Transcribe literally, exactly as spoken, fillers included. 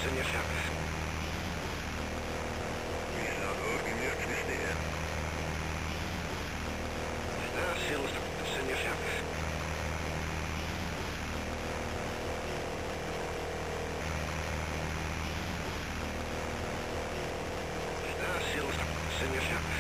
Segna fiamme. Mi staat orgemerkt te stehen. Stasilo, segna fiamme. Stasilo, segna fiamme.